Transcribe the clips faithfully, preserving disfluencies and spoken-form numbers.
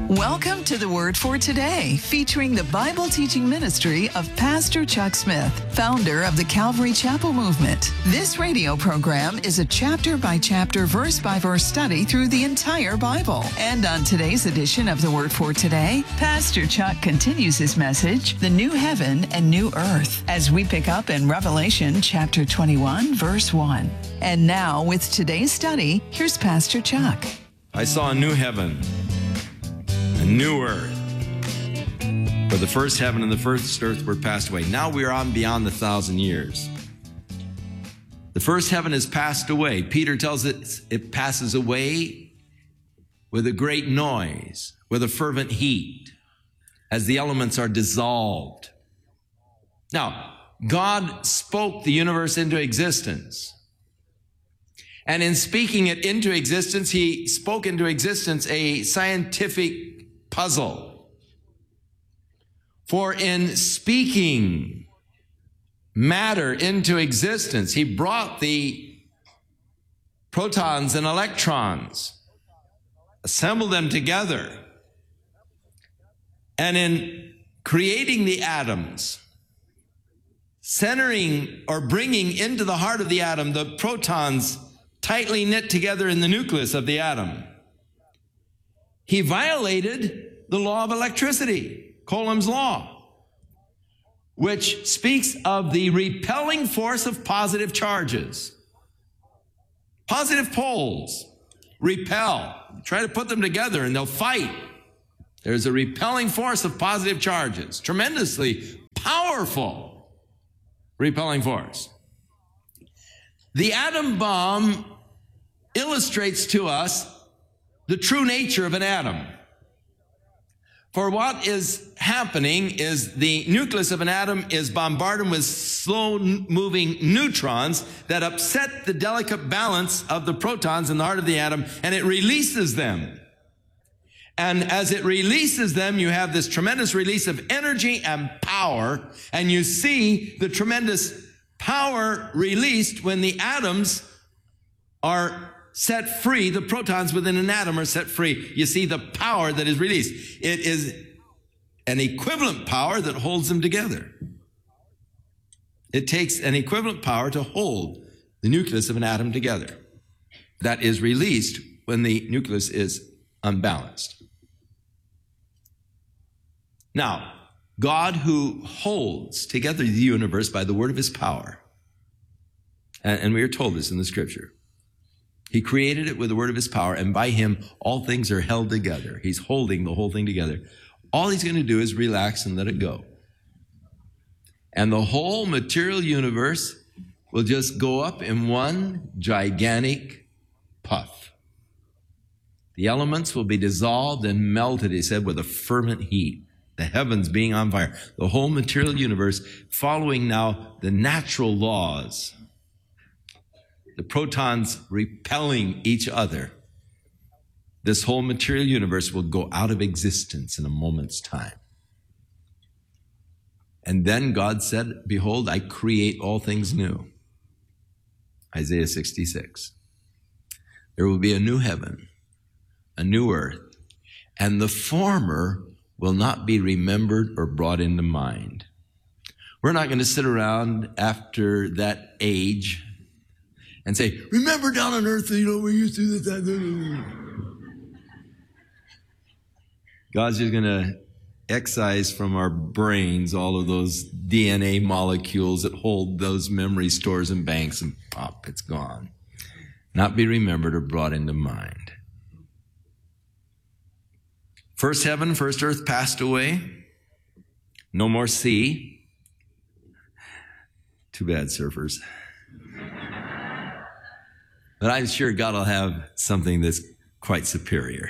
Welcome to the Word for Today, featuring the Bible teaching ministry of Pastor Chuck Smith, founder of the Calvary Chapel Movement. This radio program is a chapter-by-chapter, verse-by-verse study through the entire Bible. And on today's edition of the Word for Today, Pastor Chuck continues his message, The New Heaven and New Earth, as we pick up in Revelation chapter twenty-one, verse one. And now, with today's study, here's Pastor Chuck. I saw a new heaven, a new earth. For the first heaven and the first earth were passed away. Now we are on beyond the thousand years. The first heaven has passed away. Peter tells it it passes away with a great noise, with a fervent heat, as the elements are dissolved. Now, God spoke the universe into existence. And in speaking it into existence, he spoke into existence a scientific puzzle. For in speaking matter into existence, he brought the protons and electrons, assembled them together, and in creating the atoms, centering or bringing into the heart of the atom the protons tightly knit together in the nucleus of the atom, he violated the law of electricity, Coulomb's law, which speaks of the repelling force of positive charges. Positive poles repel. Try to put them together and they'll fight. There's a repelling force of positive charges, tremendously powerful repelling force. The atom bomb illustrates to us the true nature of an atom. For what is happening is the nucleus of an atom is bombarded with slow-moving neutrons that upset the delicate balance of the protons in the heart of the atom, and it releases them. And as it releases them, you have this tremendous release of energy and power, and you see the tremendous power released when the atoms are set free. The protons within an atom are set free. You see the power that is released. It is an equivalent power that holds them together. It takes an equivalent power to hold the nucleus of an atom together. That is released when the nucleus is unbalanced. Now, God, who holds together the universe by the word of his power, and, and we are told this in the scripture, he created it with the word of his power, and by him all things are held together. He's holding the whole thing together. All he's going to do is relax and let it go. And the whole material universe will just go up in one gigantic puff. The elements will be dissolved and melted, he said, with a fervent heat. The heavens being on fire. The whole material universe following now the natural laws. The protons repelling each other. This whole material universe will go out of existence in a moment's time. And then God said, behold, I create all things new. Isaiah sixty-six. There will be a new heaven, a new earth, and the former will not be remembered or brought into mind. We're not going to sit around after that age and say, remember down on earth, you know, we used to do that. God's just going to excise from our brains all of those D N A molecules that hold those memory stores and banks, and pop, it's gone. Not be remembered or brought into mind. First heaven, first earth passed away. No more sea. Too bad, surfers. But I'm sure God will have something that's quite superior.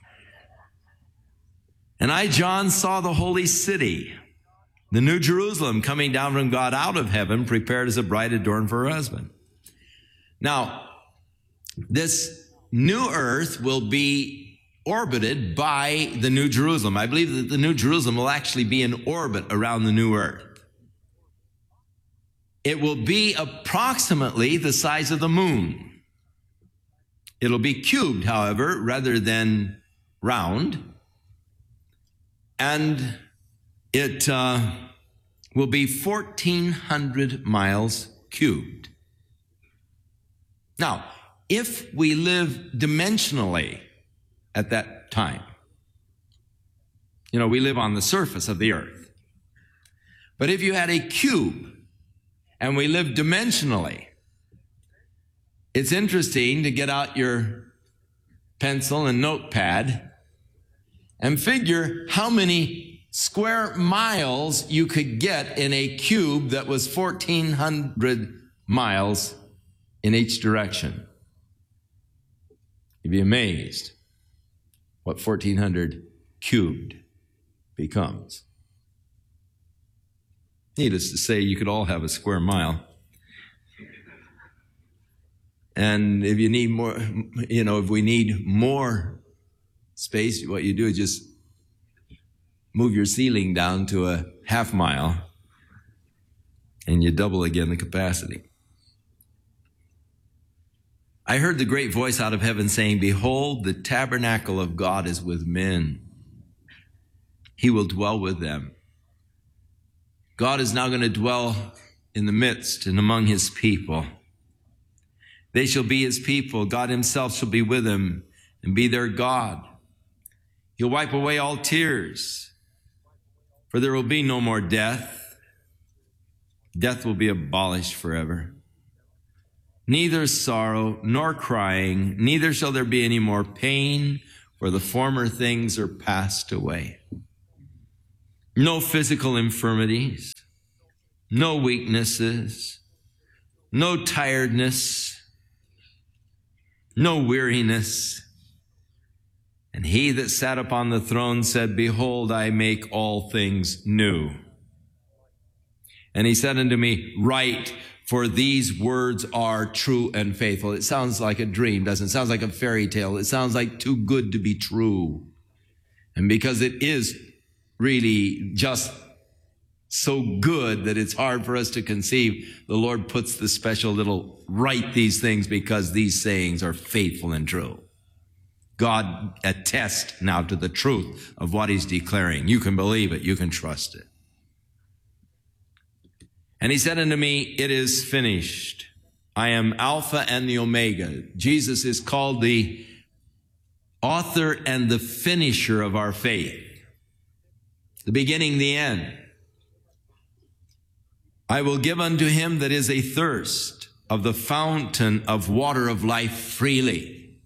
And I, John, saw the holy city, the new Jerusalem, coming down from God out of heaven, prepared as a bride adorned for her husband. Now, this new earth will be orbited by the new Jerusalem. I believe that the new Jerusalem will actually be in orbit around the new earth. It will be approximately the size of the moon. It'll be cubed, however, rather than round. And it uh, will be fourteen hundred miles cubed. Now, if we live dimensionally at that time, you know, we live on the surface of the earth. But if you had a cube and we live dimensionally, it's interesting to get out your pencil and notepad and figure how many square miles you could get in a cube that was fourteen hundred miles in each direction. You'd be amazed what fourteen hundred cubed becomes. Needless to say, you could all have a square mile. And if you need more, you know, if we need more space, what you do is just move your ceiling down to a half mile and you double again the capacity. I heard the great voice out of heaven saying, "Behold, the tabernacle of God is with men. He will dwell with them." God is now going to dwell in the midst and among his people. They shall be his people. God himself shall be with them and be their God. He'll wipe away all tears, for there will be no more death. Death will be abolished forever. Neither sorrow nor crying, neither shall there be any more pain, for the former things are passed away. No physical infirmities, no weaknesses, no tiredness, no weariness. And he that sat upon the throne said, "Behold, I make all things new." And he said unto me, "Write, for these words are true and faithful." It sounds like a dream, doesn't it? It sounds like a fairy tale. It sounds like too good to be true. And because it is really just so good that it's hard for us to conceive, the Lord puts the special little "write these things," because these sayings are faithful and true. God attests now to the truth of what he's declaring. You can believe it. You can trust it. And he said unto me, "It is finished. I am Alpha and the Omega." Jesus is called the author and the finisher of our faith. The beginning, the end. "I will give unto him that is athirst of the fountain of water of life freely."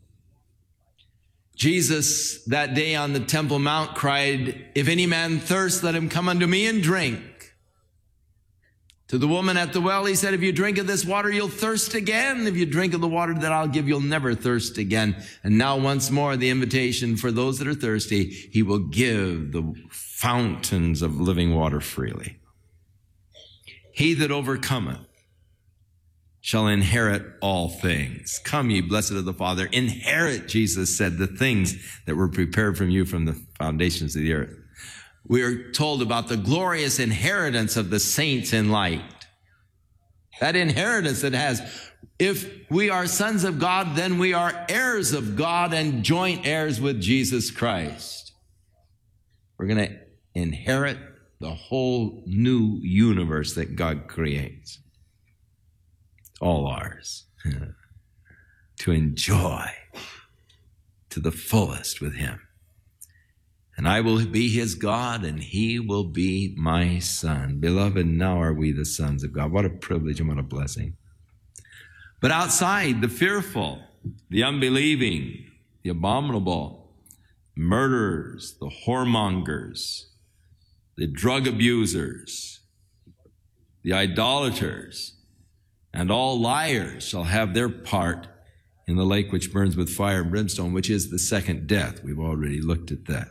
Jesus that day on the Temple Mount cried, "If any man thirst, let him come unto me and drink." To the woman at the well, he said, "If you drink of this water, you'll thirst again. If you drink of the water that I'll give, you'll never thirst again." And now once more, the invitation for those that are thirsty, he will give the fountains of living water freely. "He that overcometh shall inherit all things." Come, ye blessed of the Father, inherit, Jesus said, the things that were prepared from you from the foundations of the earth. We are told about the glorious inheritance of the saints in light. That inheritance that has, if we are sons of God, then we are heirs of God and joint heirs with Jesus Christ. We're going to inherit the whole new universe that God creates. All ours to enjoy to the fullest with him. "And I will be his God, and he will be my son." Beloved, now are we the sons of God. What a privilege and what a blessing. But outside, the fearful, the unbelieving, the abominable, murderers, the whoremongers, the drug abusers, the idolaters, and all liars shall have their part in the lake which burns with fire and brimstone, which is the second death. We've already looked at that.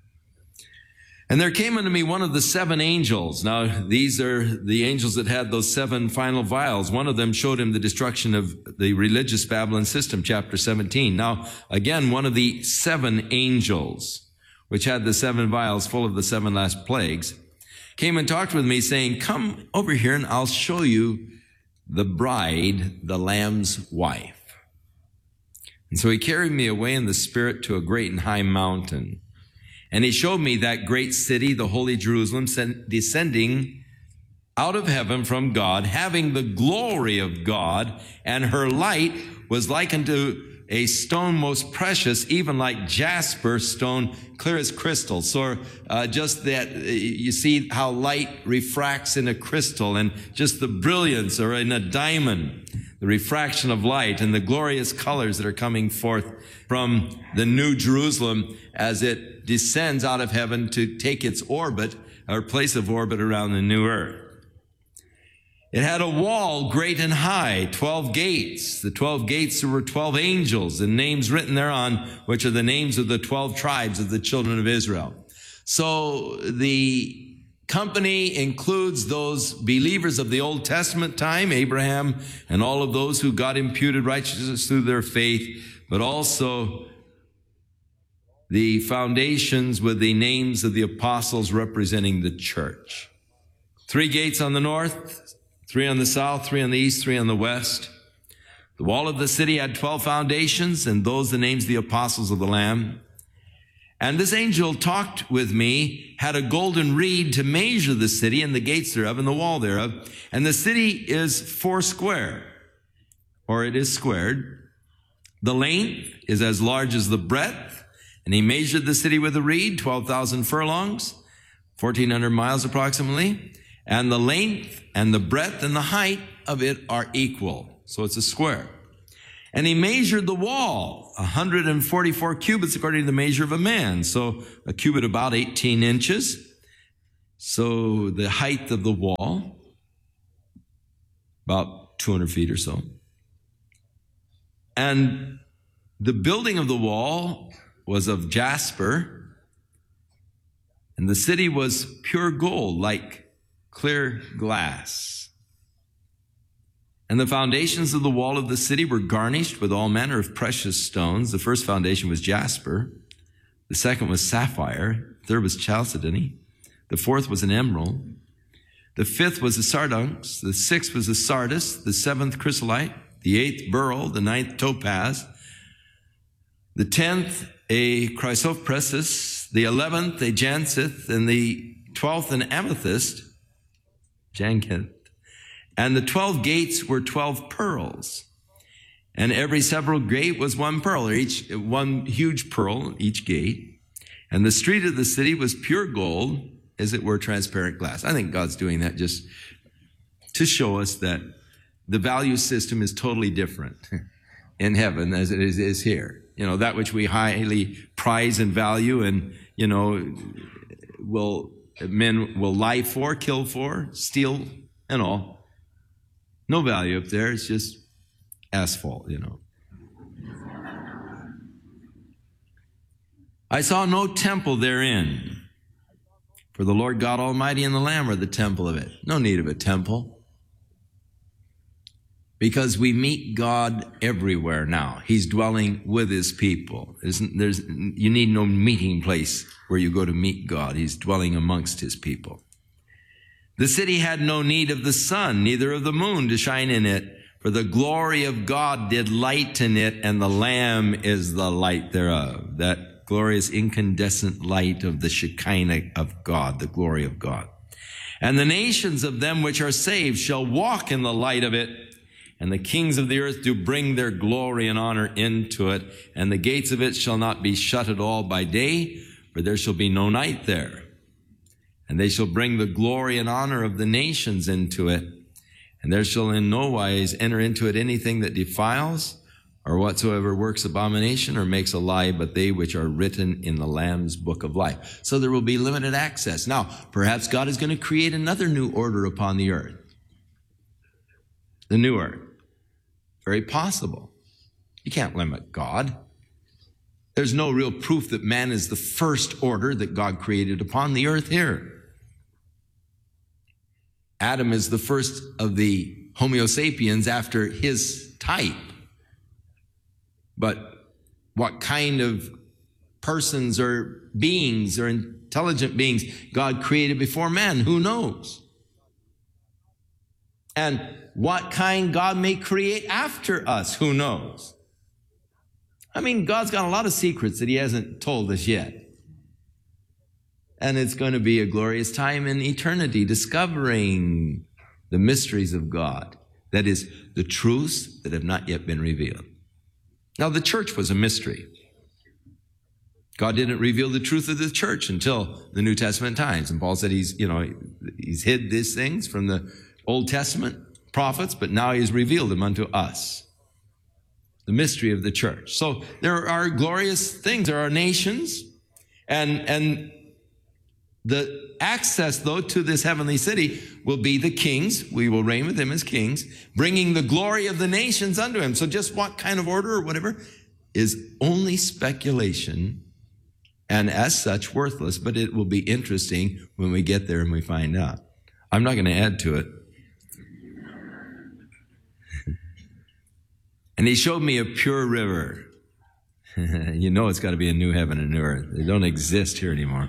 "And there came unto me one of the seven angels." Now, these are the angels that had those seven final vials. One of them showed him the destruction of the religious Babylon system, chapter seventeen. Now, again, one of the seven angels, which had the seven vials full of the seven last plagues, came and talked with me, saying, "Come over here and I'll show you the bride, the Lamb's wife." And so he carried me away in the spirit to a great and high mountain, And he showed me that great city, the holy Jerusalem, descending out of heaven from God, having the glory of God, and her light was like unto a stone most precious, even like jasper stone, clear as crystal. So uh, just that, uh, you see how light refracts in a crystal, and just the brilliance, or in a diamond, the refraction of light, and the glorious colors that are coming forth from the new Jerusalem as it descends out of heaven to take its orbit, or place of orbit around the new earth. It had a wall great and high, twelve gates. The twelve gates, there were twelve angels, and names written thereon, which are the names of the twelve tribes of the children of Israel. So the company includes those believers of the Old Testament time, Abraham, and all of those who got imputed righteousness through their faith, but also the foundations with the names of the apostles representing the church. Three gates on the north, three on the south, three on the east, three on the west. The wall of the city had twelve foundations, and those the names of the apostles of the Lamb. And this angel talked with me, had a golden reed to measure the city and the gates thereof and the wall thereof. And the city is four square, or it is squared. The length is as large as the breadth. And he measured the city with a reed, twelve thousand furlongs, fourteen hundred miles approximately. And the length and the breadth and the height of it are equal. So it's a square. And he measured the wall, one hundred forty-four cubits according to the measure of a man. So a cubit about eighteen inches. So the height of the wall, about two hundred feet or so. And the building of the wall was of jasper. And the city was pure gold, like clear glass. And the foundations of the wall of the city were garnished with all manner of precious stones. The first foundation was jasper. The second was sapphire. The third was chalcedony. The fourth was an emerald. The fifth was a sardonyx. The sixth was a sardis. The seventh chrysolite. The eighth beryl. The ninth topaz. The tenth a chrysoprasus. The eleventh a jacinth. And the twelfth an amethyst. Jacinth. And the twelve gates were twelve pearls. And every several gate was one pearl, or each one huge pearl, each gate. And the street of the city was pure gold, as it were transparent glass. I think God's doing that just to show us that the value system is totally different in heaven as it is, is here. You know, that which we highly prize and value, and, you know, will men will lie for, kill for, steal, and all. No value up there. It's just asphalt, you know. I saw no temple therein, for the Lord God Almighty and the Lamb are the temple of it. No need of a temple, because we meet God everywhere now. He's dwelling with his people. There's, there's, you need no meeting place where you go to meet God. He's dwelling amongst his people. The city had no need of the sun, neither of the moon to shine in it, for the glory of God did lighten it, and the Lamb is the light thereof. That glorious incandescent light of the Shekinah of God, the glory of God. And the nations of them which are saved shall walk in the light of it, and the kings of the earth do bring their glory and honor into it, and the gates of it shall not be shut at all by day, for there shall be no night there. And they shall bring the glory and honor of the nations into it. And there shall in no wise enter into it anything that defiles, or whatsoever works abomination, or makes a lie, but they which are written in the Lamb's book of life. So there will be limited access. Now, perhaps God is going to create another new order upon the earth. The new earth. Very possible. You can't limit God. There's no real proof that man is the first order that God created upon the earth here. Adam is the first of the Homo sapiens after his type. But what kind of persons or beings or intelligent beings God created before man, who knows? And what kind God may create after us, who knows? I mean, God's got a lot of secrets that he hasn't told us yet. And it's going to be a glorious time in eternity, discovering the mysteries of God. That is, the truths that have not yet been revealed. Now, the church was a mystery. God didn't reveal the truth of the church until the New Testament times. And Paul said he's, you know, he's hid these things from the Old Testament prophets, but now he's revealed them unto us. The mystery of the church. So there are glorious things. There are nations, and, and the access, though, to this heavenly city will be the kings. We will reign with him as kings, bringing the glory of the nations unto him. So just what kind of order or whatever is only speculation, and as such worthless, but it will be interesting when we get there and we find out. I'm not going to add to it. And he showed me a pure river. You know it's got to be a new heaven and new earth. They don't exist here anymore.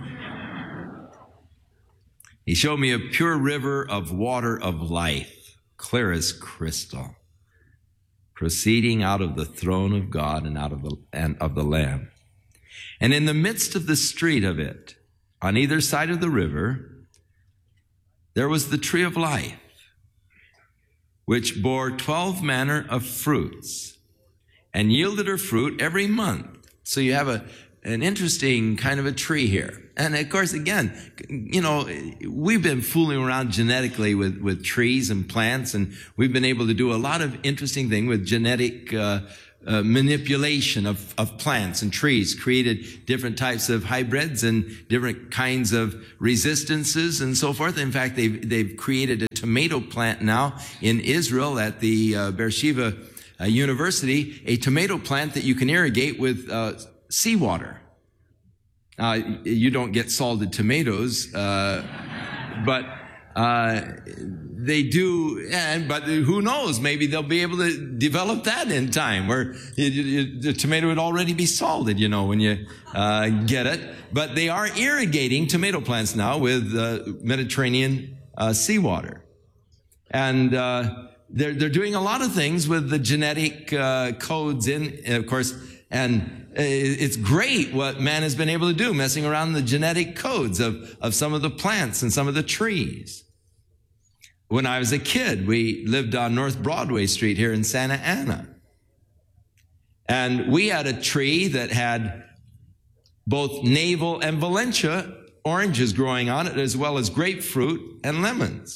He showed me a pure river of water of life, clear as crystal, proceeding out of the throne of God and out of the, and of the Lamb. And in the midst of the street of it, on either side of the river, there was the tree of life, which bore twelve manner of fruits, and yielded her fruit every month. So you have a an interesting kind of a tree here. And of course, again, you know, we've been fooling around genetically with, with trees and plants, and we've been able to do a lot of interesting things with genetic uh, uh, manipulation of, of plants and trees, created different types of hybrids and different kinds of resistances and so forth. In fact, they've, they've created a tomato plant now in Israel at the uh, Beersheba uh, University, a tomato plant that you can irrigate with uh, seawater. Uh, you don't get salted tomatoes, uh, but uh, they do, and but who knows, maybe they'll be able to develop that in time, where you, you, the tomato would already be salted, you know, when you uh, get it. But they are irrigating tomato plants now with uh, Mediterranean uh, seawater. And uh, they're, they're doing a lot of things with the genetic uh, codes in, of course, and it's great what man has been able to do, messing around the genetic codes of, of some of the plants and some of the trees. When I was a kid, we lived on North Broadway Street here in Santa Ana. And we had a tree that had both navel and Valencia oranges growing on it, as well as grapefruit and lemons.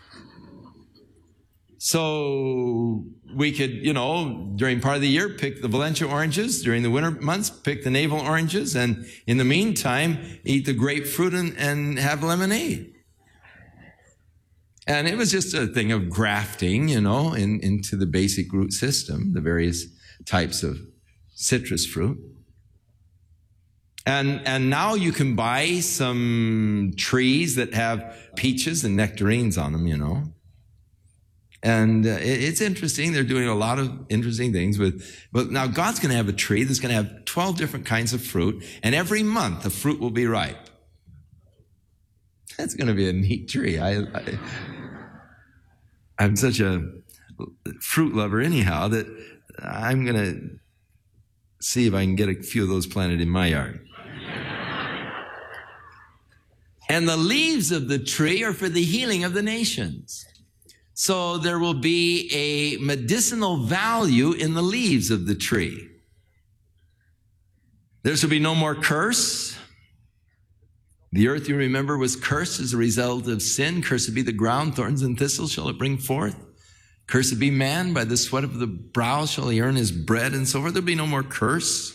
So we could, you know, during part of the year, pick the Valencia oranges. During the winter months, pick the navel oranges. And in the meantime, eat the grapefruit and, and have lemonade. And it was just a thing of grafting, you know, in, into the basic root system, the various types of citrus fruit. And, and now you can buy some trees that have peaches and nectarines on them, you know. And uh, it's interesting. They're doing a lot of interesting things with, but now God's going to have a tree that's going to have twelve different kinds of fruit, and every month the fruit will be ripe. That's going to be a neat tree. I, I, I'm such a fruit lover anyhow that I'm going to see if I can get a few of those planted in my yard. And the leaves of the tree are for the healing of the nations. So there will be a medicinal value in the leaves of the tree. There shall be no more curse. The earth, you remember, was cursed as a result of sin. Cursed be the ground, thorns and thistles shall it bring forth. Cursed be man, by the sweat of the brow shall he earn his bread, and so forth. There'll be no more curse.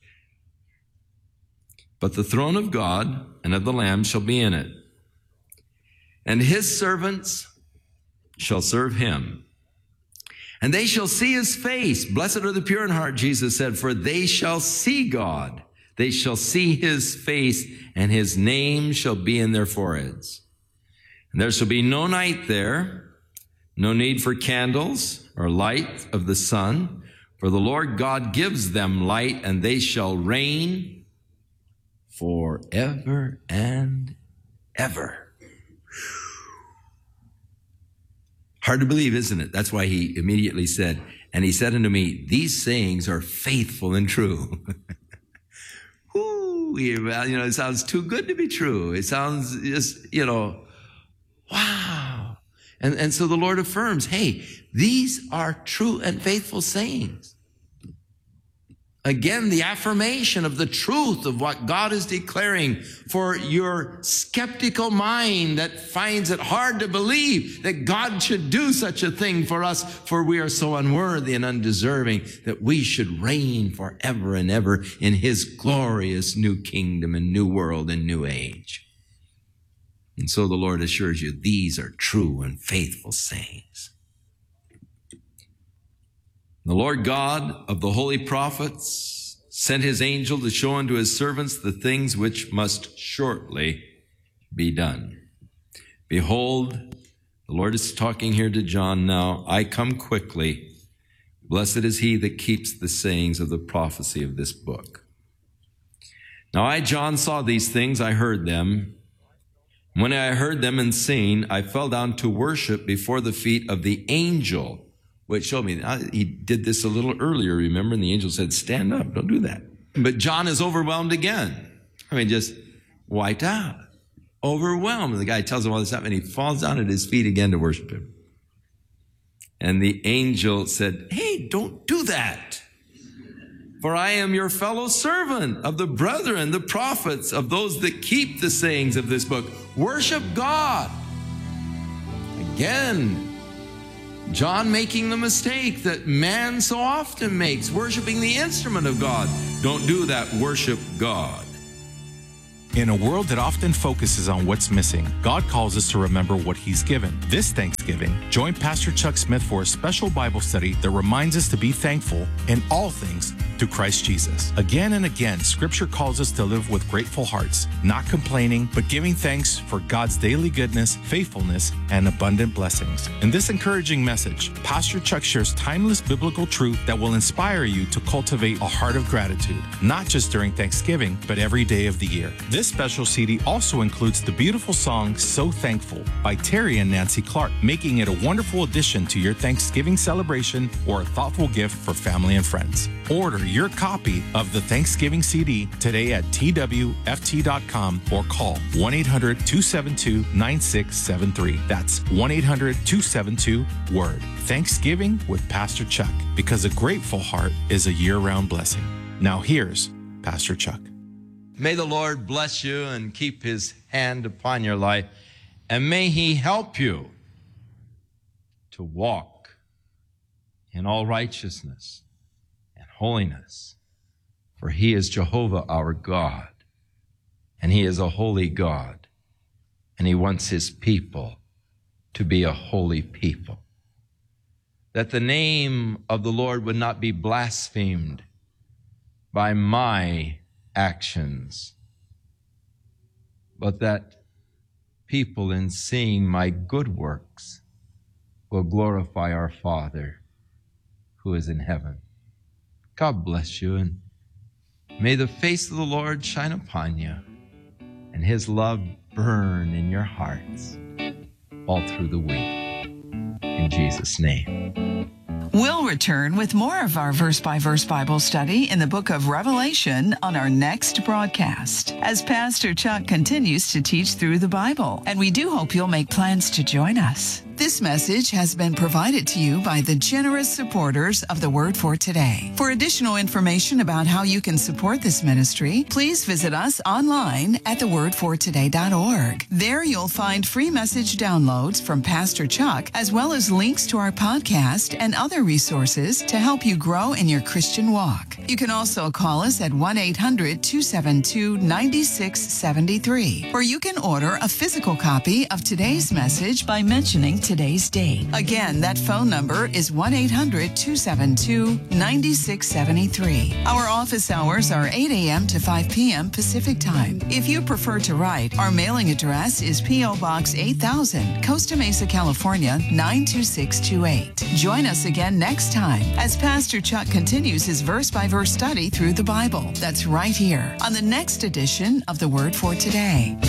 But the throne of God and of the Lamb shall be in it. And his servants shall serve him. And they shall see his face. Blessed are the pure in heart, Jesus said, for they shall see God. They shall see his face, and his name shall be in their foreheads. And there shall be no night there, no need for candles or light of the sun, for the Lord God gives them light, and they shall reign forever and ever. Hard to believe, isn't it? That's why he immediately said, and he said unto me, these sayings are faithful and true. Woo. Ooh, you know, it sounds too good to be true. It sounds just, you know, wow. And, and so the Lord affirms, hey, these are true and faithful sayings. Again, the affirmation of the truth of what God is declaring for your skeptical mind that finds it hard to believe that God should do such a thing for us, for we are so unworthy and undeserving that we should reign forever and ever in his glorious new kingdom and new world and new age. And so the Lord assures you, these are true and faithful sayings. The Lord God of the holy prophets sent his angel to show unto his servants the things which must shortly be done. Behold, the Lord is talking here to John now, I come quickly. Blessed is he that keeps the sayings of the prophecy of this book. Now I, John, saw these things, I heard them. When I heard them and seen, I fell down to worship before the feet of the angel, which showed me, he did this a little earlier, remember? And the angel said, stand up, don't do that. But John is overwhelmed again. I mean, just wiped out, overwhelmed. The guy tells him all this stuff, and he falls down at his feet again to worship him. And the angel said, hey, don't do that. For I am your fellow servant of the brethren, the prophets, of those that keep the sayings of this book. Worship God. Again, John making the mistake that man so often makes, worshiping the instrument of God. Don't do that. Worship God. In a world that often focuses on what's missing, God calls us to remember what he's given. This Thanksgiving, join Pastor Chuck Smith for a special Bible study that reminds us to be thankful in all things through Christ Jesus. Again and again, Scripture calls us to live with grateful hearts, not complaining, but giving thanks for God's daily goodness, faithfulness, and abundant blessings. In this encouraging message, Pastor Chuck shares timeless biblical truth that will inspire you to cultivate a heart of gratitude, not just during Thanksgiving, but every day of the year. This special C D also includes the beautiful song So Thankful by Terry and Nancy Clark, making it a wonderful addition to your Thanksgiving celebration or a thoughtful gift for family and friends. Order your copy of the Thanksgiving C D today at T W F T dot com or call one eight hundred, two seven two, nine six seven three. That's one eight hundred, two seven two, WORD. Thanksgiving with Pastor Chuck, because a grateful heart is a year-round blessing. Now here's Pastor Chuck. May the Lord bless you and keep his hand upon your life, and may he help you to walk in all righteousness and holiness, for he is Jehovah our God, and he is a holy God, and he wants his people to be a holy people, that the name of the Lord would not be blasphemed by my actions, but that people, in seeing my good works, will glorify our Father who is in heaven. God bless you, and may the face of the Lord shine upon you and his love burn in your hearts all through the week. In Jesus' name. We'll return with more of our verse-by-verse Bible study in the book of Revelation on our next broadcast, as Pastor Chuck continues to teach through the Bible, and we do hope you'll make plans to join us. This message has been provided to you by the generous supporters of the Word for Today. For additional information about how you can support this ministry, please visit us online at the word for today dot org. There you'll find free message downloads from Pastor Chuck, as well as links to our podcast and other resources to help you grow in your Christian walk. You can also call us at one eight hundred, two seven two, nine six seven three, or you can order a physical copy of today's message by mentioning today's date. Again, that phone number is one eight hundred, two seven two, nine six seven three. Our office hours are eight a.m. to five p.m. Pacific Time. If you prefer to write, our mailing address is P O. Box eight thousand, Costa Mesa, California, nine two six two eight. Join us again next time as Pastor Chuck continues his verse-by-verse study through the Bible. That's right here on the next edition of the Word for Today.